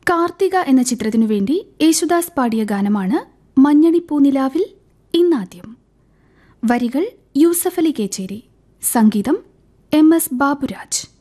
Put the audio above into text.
കാർത്തിക എന്ന ചിത്രത്തിനു വേണ്ടി യേശുദാസ് പാടിയ ഗാനമാണ് മഞ്ഞണിപ്പൂനിലാവിൽ ഇന്നാദ്യം. വരികൾ യൂസഫലി കേച്ചേരി, സംഗീതം MS ബാബുരാജ്.